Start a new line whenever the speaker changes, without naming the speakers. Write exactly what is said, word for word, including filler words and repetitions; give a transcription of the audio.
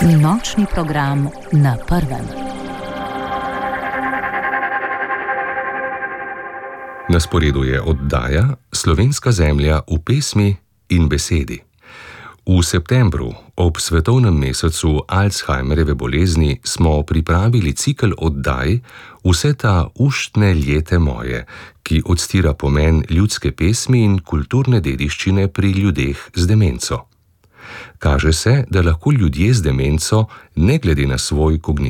Nočni program na prvem.
Na sporedu je oddaja Slovenska zemlja v pesmi in besedi. V septembru, ob svetovnem mesecu Alzheimerjeve bolezni, smo pripravili cikel oddaj Vse ta uštne ljete moje, ki odstira pomen ljudske pesmi in kulturne dediščine pri ljudeh z demenco. Kaže se, da lahko ljudje z demenco, ne glede na svoj kognitivni